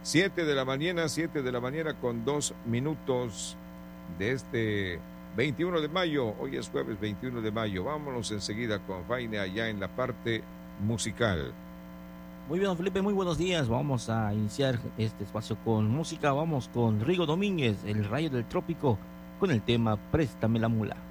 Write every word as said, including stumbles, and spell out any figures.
Siete de la mañana, siete de la mañana con dos minutos de este veintiuno de mayo. Hoy es jueves veintiuno de mayo. Vámonos enseguida con Faine allá en la parte musical. Muy bien, don Felipe, muy buenos días. Vamos a iniciar este espacio con música. Vamos con Rigo Domínguez, El Rayo del Trópico, con el tema Préstame la Mula.